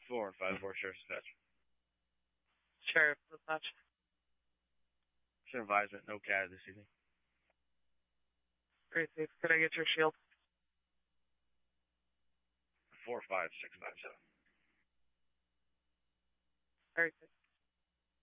4-5-4 Sheriff's Dispatch. Sheriff Dispatch. Should advisement, no CAD this evening. Great, thanks. Could I get your shield? 45657. Very good.